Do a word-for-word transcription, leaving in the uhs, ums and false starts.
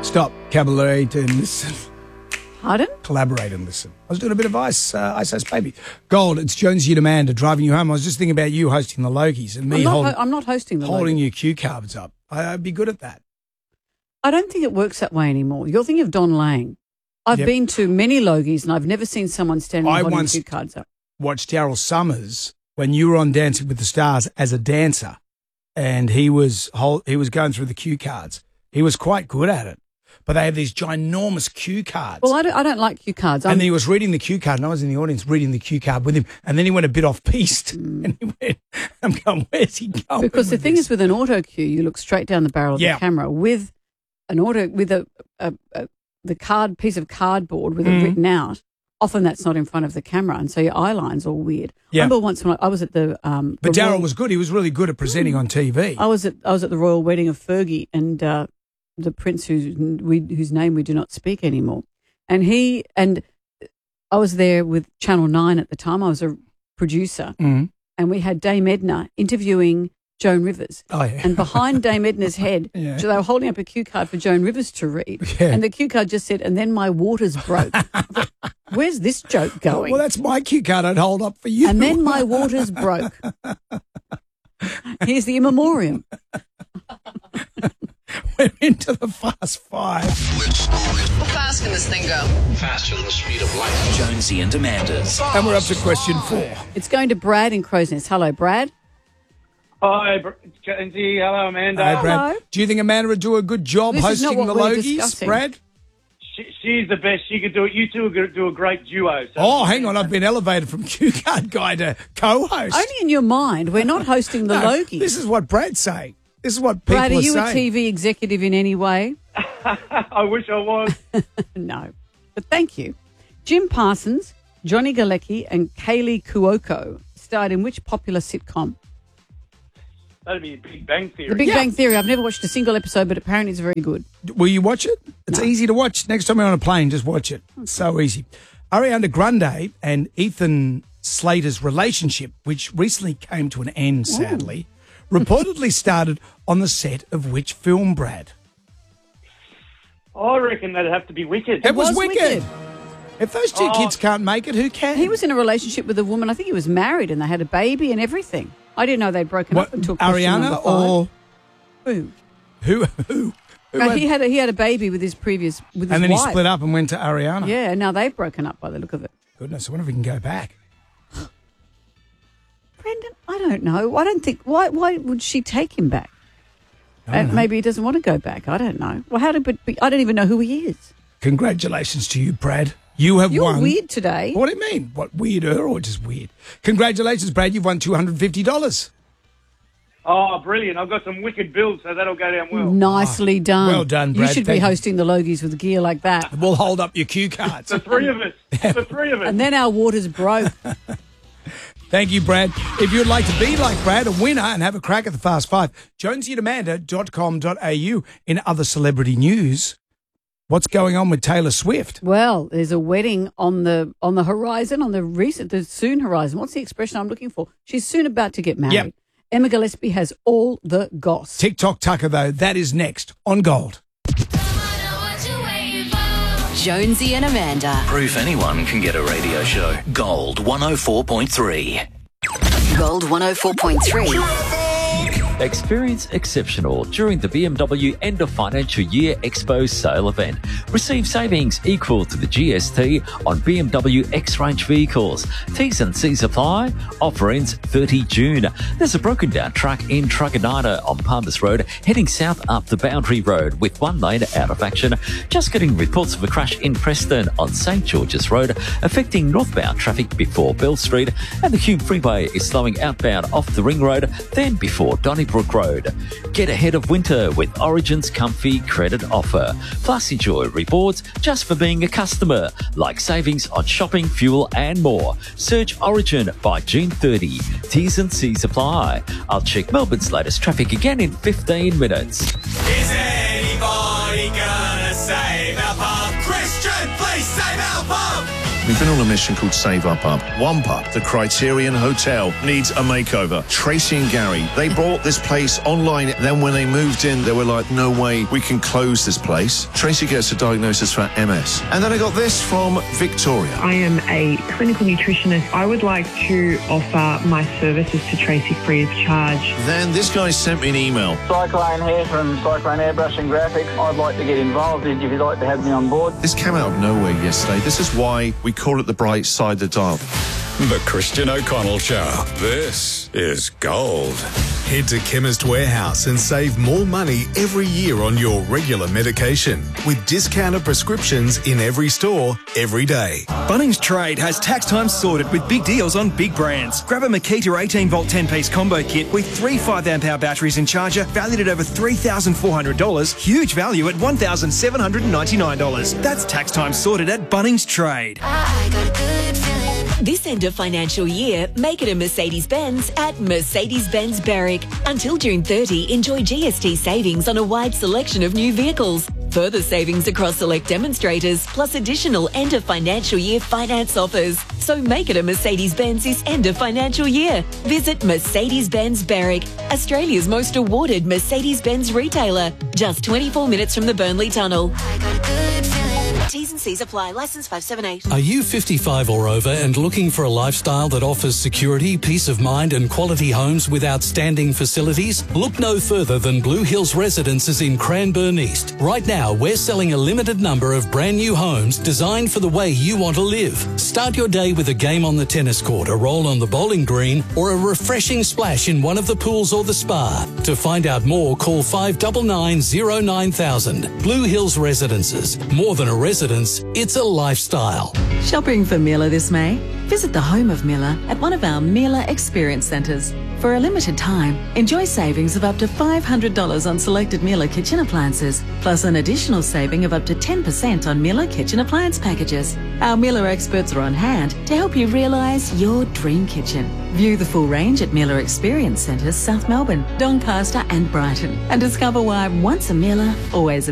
Stop, collaborate and listen. Pardon? Collaborate and listen. I was doing a bit of Ice, uh, Ice Ice Baby. Gold, it's Jonesy and Amanda driving you home. I was just thinking about you hosting the Logies and me I'm not, hold, ho- I'm not hosting the holding Logies. your cue cards up. I, I'd be good at that. I don't think it works that way anymore. You're thinking of Don Lang. I've Yep. been to many Logies and I've never seen someone standing I holding once- cue cards up. Watched Daryl Summers when you were on Dancing with the Stars as a dancer, and he was hold, he was going through the cue cards. He was quite good at it, but they have these ginormous cue cards. Well, I don't, I don't like cue cards. I'm, and he was reading the cue card, and I was in the audience reading the cue card with him, and then he went a bit off-piste, Mm. and he went, I'm going, where's he going? because the with thing this? is with an auto cue, you look straight down the barrel of Yeah. the camera. With an auto, with a, a, a the card piece of cardboard with Mm. it written out, often that's not in front of the camera, and so your eye line's all weird. Yeah. I remember once when I, I was at the um. But the Daryl Royal- was good. He was really good at presenting on T V. I was at I was at the royal wedding of Fergie and uh, the prince whose we whose name we do not speak anymore, and he and I was there with Channel Nine at the time. I was a producer, Mm. and we had Dame Edna interviewing Joan Rivers. Oh, yeah. And behind Dame Edna's head, Yeah. so they were holding up a cue card for Joan Rivers to read. Yeah. And the cue card just said, and then my waters broke. I thought, where's this joke going? Well, that's my cue card I'd hold up for you. and then my waters broke. Here's the in memoriam. We're into the Fast Five. How fast can this thing go? Faster than the speed of light. Jonesy and Amanda's. And we're up to question four. It's going to Brad in Crow's Nest. Hello, Brad. Hi, Br- Jonesy. Hello, Amanda. Hey, Brad. Hello. Do you think Amanda would do a good job This is not hosting what the we're Logies, discussing. Brad? She, she's the best. She could do it. You two are going to do a great duo. So. Oh, hang on. I've been elevated from cue card guy to co-host. Only in your mind. We're not hosting the No, Logies. This is what Brad's saying. This is what people Brad, are are you saying. a T V executive in any way? I wish I was. No. But thank you. Jim Parsons, Johnny Galecki, and Kaylee Cuoco starred in which popular sitcom? That'd be a Big Bang Theory. The Big Yeah. Bang Theory. I've never watched a single episode, but apparently it's very good. Will you watch it? It's No. easy to watch. Next time you're on a plane, just watch it. It's so easy. Ariana Grande and Ethan Slater's relationship, which recently came to an end, sadly, reportedly started on the set of which film, Brad? I reckon that'd have to be Wicked. It was, was Wicked. Wicked. If those two Oh. kids can't make it, who can? He was in a relationship with a woman. I think he was married and they had a baby and everything. I didn't know they'd broken What, up until question number Ariana five. or Who? who? Who? who No, had- he had a, he had a baby with his previous with his and then wife. he split up and went to Ariana. Yeah, and now they've broken up by the look of it. Goodness, I wonder if we can go back. Brendan, I don't know. I don't think why why would she take him back? I don't And know. maybe he doesn't want to go back. I don't know. Well, how did but I don't even know who he is. Congratulations to you, Brad. You have You're won. weird today. What do you mean? What, weirder or just weird? Congratulations, Brad. You've won two hundred fifty dollars. Oh, brilliant. I've got some Wicked builds, so that'll go down well. Nicely done. Well done, You Brad. should be Thank you. hosting the Logies with gear like that. We'll hold up your cue cards. The three of us. The three of us. And then our waters broke. Thank you, Brad. If you'd like to be like Brad, a winner, and have a crack at the Fast Five, jonesy and amanda dot com dot a u. In other celebrity news, what's going on with Taylor Swift? Well, there's a wedding on the on the horizon, on the recent, the soon horizon. What's the expression I'm looking for? She's soon about to get married. Yep. Emma Gillespie has all the goss. TikTok Tucker, though, that is next on Gold. Jonesy and Amanda. Proof anyone can get a radio show. Gold one oh four point three. Gold one oh four point three. Experience exceptional during the B M W End of Financial Year Expo sale event. Receive savings equal to the G S T on B M W X-Range vehicles. T's and C's apply. Offer ends thirtieth of June. There's a broken down truck in Truganina on Palmers Road heading south up the Boundary Road with one lane out of action. Just getting reports of a crash in Preston on St George's Road affecting northbound traffic before Bell Street, and the Hume Freeway is slowing outbound off the Ring Road, then before Donnybrook Road. Get ahead of winter with Origin's comfy credit offer. Plus enjoy rewards just for being a customer, like savings on shopping, fuel and more. Search Origin by June thirtieth. T's and C's apply. I'll check Melbourne's latest traffic again in fifteen minutes. Is anybody gonna save our pub? Christian, please save our pub! We've been on a mission called Save Our Pub. One pub, the Criterion Hotel, needs a makeover. Tracy and Gary, they bought this place online. Then when they moved in, they were like, no way, we can close this place. Tracy gets a diagnosis for M S. And then I got this from Victoria. I am a clinical nutritionist. I would like to offer my services to Tracy free of charge. Then this guy sent me an email. Cyclone here from Cyclone Airbrush and Graphics. I'd like to get involved if you'd like to have me on board. This came out of nowhere yesterday. This is why we call it the bright side of the dial. The Christian O'Connell Show. This is gold. Head to Chemist Warehouse and save more money every year on your regular medication with discounted prescriptions in every store, every day. Bunnings Trade has tax time sorted with big deals on big brands. Grab a Makita eighteen volt ten piece combo kit with three five amp hour batteries and charger valued at over three thousand four hundred dollars. Huge value at one thousand seven hundred ninety-nine dollars. That's tax time sorted at Bunnings Trade. I got a good feeling. This end of financial year, make it a Mercedes-Benz at Mercedes-Benz Berwick. Until June thirtieth, enjoy G S T savings on a wide selection of new vehicles. Further savings across select demonstrators, plus additional end of financial year finance offers. So make it a Mercedes-Benz this end of financial year. Visit Mercedes-Benz Berwick, Australia's most awarded Mercedes-Benz retailer. Just twenty-four minutes from the Burnley Tunnel. I got a good feeling. T's and C's apply. Licence five seven eight. Are you fifty-five or over and looking for a lifestyle that offers security, peace of mind and quality homes with outstanding facilities? Look no further than Blue Hills Residences in Cranbourne East. Right now, we're selling a limited number of brand new homes designed for the way you want to live. Start your day with a game on the tennis court, a roll on the bowling green, or a refreshing splash in one of the pools or the spa. To find out more, call five nine nine, zero nine thousand. Blue Hills Residences. More than a residence, it's a lifestyle. Shopping for Miller this May? Visit the home of Miller at one of our Miller Experience Centres. For a limited time, enjoy savings of up to five hundred dollars on selected Miller kitchen appliances, plus an additional saving of up to ten percent on Miller kitchen appliance packages. Our Miller experts are on hand to help you realise your dream kitchen. View the full range at Miller Experience Centres, South Melbourne, Doncaster and Brighton, and discover why once a Miller, always a